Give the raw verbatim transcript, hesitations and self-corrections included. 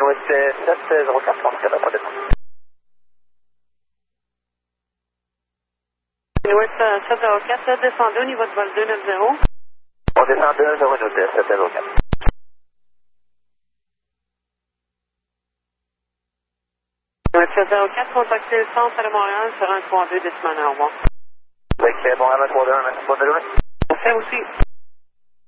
Ouest sept zéro quatre, trente-quatre, pas descendre. Ouest sept zéro quatre, descendez au niveau de vol deux neuf zéro. On descend deux zéro minutes, sept zéro quatre. Ouest sept zéro quatre, contactez le centre de Montréal sur un trois deux décimal, au revoir. Avec Montréal un trois deux un, merci, bonne journée. On fait aussi.